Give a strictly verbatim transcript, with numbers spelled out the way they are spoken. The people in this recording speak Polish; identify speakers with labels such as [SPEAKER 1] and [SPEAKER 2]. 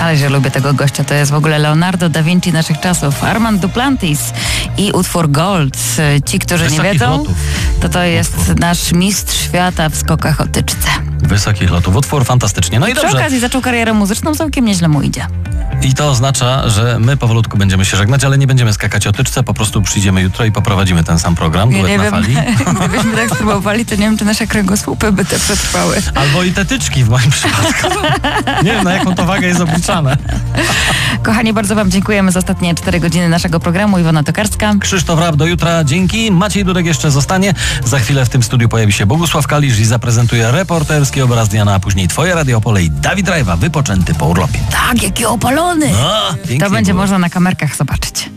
[SPEAKER 1] Ale że lubię tego gościa, to jest w ogóle Leonardo da Vinci naszych czasów, Armand Duplantis i utwór Gold. Ci, którzy
[SPEAKER 2] Wysokich
[SPEAKER 1] nie wiedzą,
[SPEAKER 2] lotów.
[SPEAKER 1] to to jest utwór. Nasz mistrz świata w skokach o tyczce.
[SPEAKER 2] Wysokich lotów, utwór fantastycznie. No i
[SPEAKER 1] Przy
[SPEAKER 2] dobrze.
[SPEAKER 1] okazji zaczął karierę muzyczną, całkiem nieźle mu idzie.
[SPEAKER 2] I to oznacza, że my powolutku będziemy się żegnać, ale nie będziemy skakać o tyczce, po prostu przyjdziemy jutro i poprowadzimy ten sam program,
[SPEAKER 1] Ja
[SPEAKER 2] duet
[SPEAKER 1] nie
[SPEAKER 2] na
[SPEAKER 1] wiem,
[SPEAKER 2] fali.
[SPEAKER 1] gdybyśmy tak spróbowali, to nie wiem, czy nasze kręgosłupy by te przetrwały.
[SPEAKER 2] Albo i te tyczki w moim przypadku. Nie wiem, na jaką to wagę jest obliczane.
[SPEAKER 1] Kochani, bardzo wam dziękujemy za ostatnie cztery godziny naszego programu. Iwona Tokarska.
[SPEAKER 2] Krzysztof Rab, do jutra. Dzięki. Maciej Dudek jeszcze zostanie. Za chwilę w tym studiu pojawi się Bogusław Kalisz i zaprezentuje reporterski obraz dnia, a później Twoje Radio Opole i Dawid Rajwa, wypoczęty po urlopie.
[SPEAKER 1] Tak, jaki opalony.
[SPEAKER 2] No,
[SPEAKER 1] to będzie
[SPEAKER 2] było.
[SPEAKER 1] można na kamerkach zobaczyć.